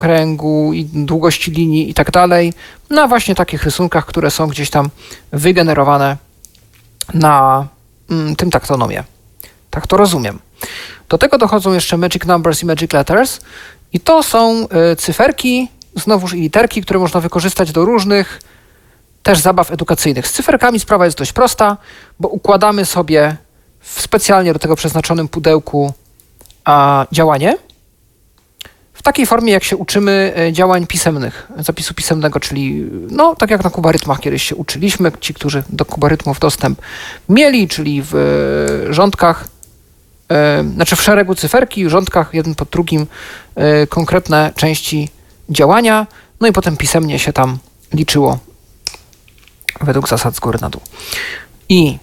kręgu i długości linii i tak dalej, na właśnie takich rysunkach, które są gdzieś tam wygenerowane na tym taktonomie. Tak to rozumiem. Do tego dochodzą jeszcze magic numbers i magic letters i to są cyferki, znowuż i literki, które można wykorzystać do różnych też zabaw edukacyjnych. Z cyferkami sprawa jest dość prosta, bo układamy sobie w specjalnie do tego przeznaczonym pudełku działanie w takiej formie, jak się uczymy działań pisemnych, zapisu pisemnego, czyli no tak jak na kubarytmach kiedyś się uczyliśmy, ci, którzy do kubarytmów dostęp mieli, czyli w rządkach, znaczy w szeregu cyferki, w rządkach jeden po drugim konkretne części działania, no i potem pisemnie się tam liczyło według zasad z góry na dół. I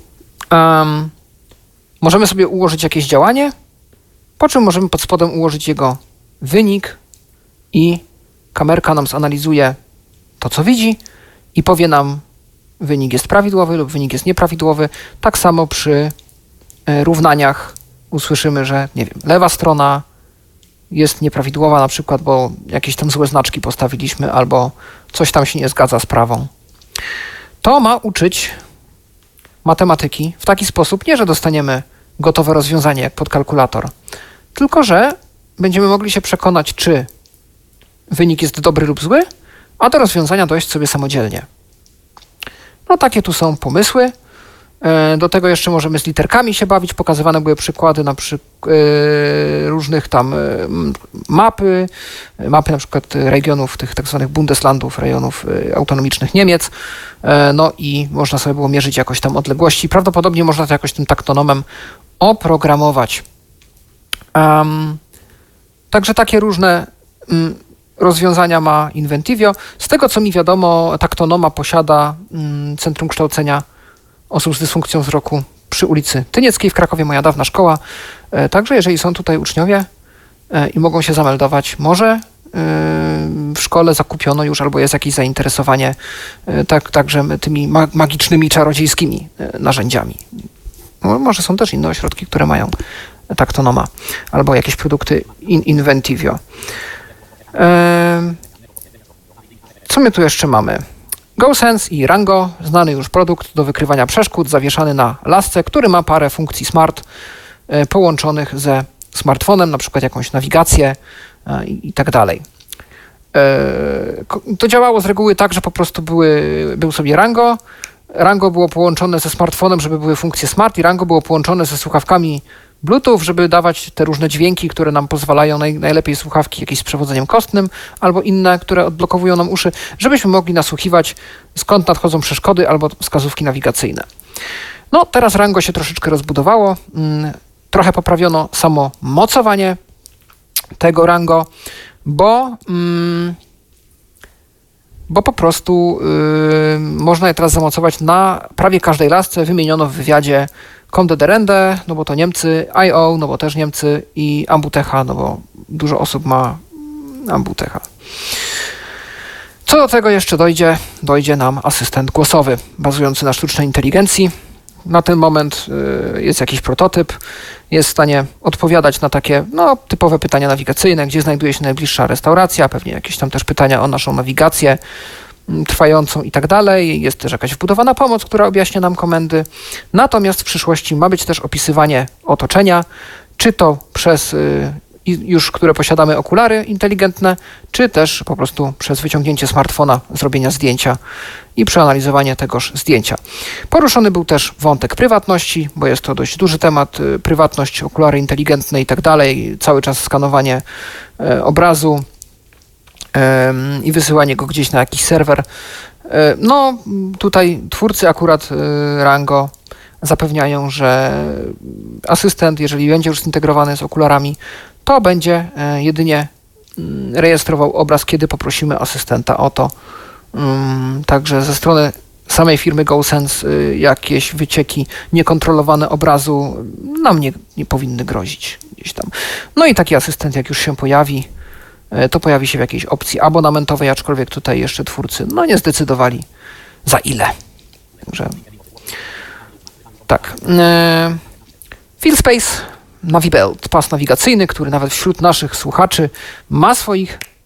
możemy sobie ułożyć jakieś działanie, po czym możemy pod spodem ułożyć jego wynik i kamerka nam zanalizuje to, co widzi i powie nam, wynik jest prawidłowy lub wynik jest nieprawidłowy. Tak samo przy równaniach usłyszymy, że nie wiem, lewa strona jest nieprawidłowa na przykład, bo jakieś tam złe znaczki postawiliśmy albo coś tam się nie zgadza z prawą. To ma uczyć matematyki w taki sposób, nie że dostaniemy gotowe rozwiązanie jak pod kalkulator, tylko że będziemy mogli się przekonać, czy wynik jest dobry lub zły, a do rozwiązania dojść sobie samodzielnie. No takie tu są pomysły. Do tego jeszcze możemy z literkami się bawić. Pokazywane były przykłady różnych tam mapy na przykład regionów, tych tak zwanych Bundeslandów, rejonów autonomicznych Niemiec. No i można sobie było mierzyć jakoś tam odległości. Prawdopodobnie można to jakoś tym taktonomem oprogramować. Także takie różne rozwiązania ma Inventivio. Z tego, co mi wiadomo, taktonoma posiada Centrum Kształcenia Osób z Dysfunkcją Wzroku przy ulicy Tynieckiej w Krakowie, moja dawna szkoła. Także jeżeli są tutaj uczniowie i mogą się zameldować, może w szkole zakupiono już albo jest jakieś zainteresowanie także tymi magicznymi, czarodziejskimi narzędziami. Może są też inne ośrodki, które mają taktonoma albo jakieś produkty Inventivio. Co my tu jeszcze mamy? GoSense i Rango, znany już produkt do wykrywania przeszkód, zawieszany na lasce, który ma parę funkcji smart połączonych ze smartfonem, na przykład jakąś nawigację i tak dalej. To działało z reguły tak, że po prostu był sobie Rango. Rango było połączone ze smartfonem, żeby były funkcje smart i Rango było połączone ze słuchawkami Bluetooth, żeby dawać te różne dźwięki, które nam pozwalają, najlepiej słuchawki jakieś z przewodzeniem kostnym albo inne, które odblokowują nam uszy, żebyśmy mogli nasłuchiwać, skąd nadchodzą przeszkody albo wskazówki nawigacyjne. No teraz Rango się troszeczkę rozbudowało, trochę poprawiono samo mocowanie tego Rango, bo po prostu można je teraz zamocować na prawie każdej lasce. Wymieniono w wywiadzie Comte de Rende, no bo to Niemcy, IO, no bo też Niemcy i Ambutecha, no bo dużo osób ma Ambutecha. Co do tego jeszcze dojdzie nam asystent głosowy bazujący na sztucznej inteligencji. Na ten moment jest jakiś prototyp, jest w stanie odpowiadać na takie typowe pytania nawigacyjne, gdzie znajduje się najbliższa restauracja, pewnie jakieś tam też pytania o naszą nawigację trwającą i tak dalej. Jest też jakaś wbudowana pomoc, która objaśnia nam komendy. Natomiast w przyszłości ma być też opisywanie otoczenia, czy to przez już, które posiadamy okulary inteligentne, czy też po prostu przez wyciągnięcie smartfona, zrobienia zdjęcia i przeanalizowanie tegoż zdjęcia. Poruszony był też wątek prywatności, bo jest to dość duży temat, prywatność, okulary inteligentne i tak dalej, cały czas skanowanie obrazu i wysyłanie go gdzieś na jakiś serwer. No tutaj twórcy akurat Rango zapewniają, że asystent, jeżeli będzie już zintegrowany z okularami, to będzie jedynie rejestrował obraz, kiedy poprosimy asystenta o to. Także ze strony samej firmy GoSense jakieś wycieki niekontrolowane obrazu nam nie powinny grozić gdzieś tam. No i taki asystent, jak już się pojawi, to pojawi się w jakiejś opcji abonamentowej, aczkolwiek tutaj jeszcze twórcy nie zdecydowali za ile. Także tak. FieldSpace Navibelt, pas nawigacyjny, który nawet wśród naszych słuchaczy ma swoich